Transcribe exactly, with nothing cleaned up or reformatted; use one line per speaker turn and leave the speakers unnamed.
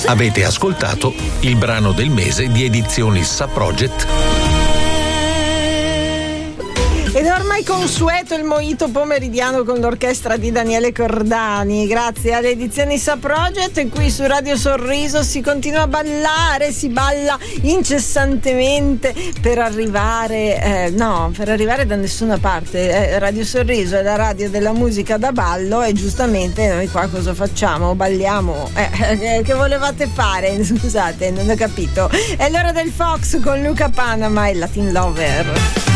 Avete ascoltato il brano del mese di Edizioni Sa Project.
Ed è ormai consueto il mojito pomeridiano con l'orchestra di Daniele Cordani. Grazie alle Edizioni Sa Project, e qui su Radio Sorriso si continua a ballare, si balla incessantemente per arrivare eh, no, per arrivare da nessuna parte. eh, Radio Sorriso è la radio della musica da ballo, e giustamente noi qua cosa facciamo? Balliamo. eh, eh, che volevate fare? Scusate, non ho capito. È l'ora del Fox con Luca Panama e Latin Lover.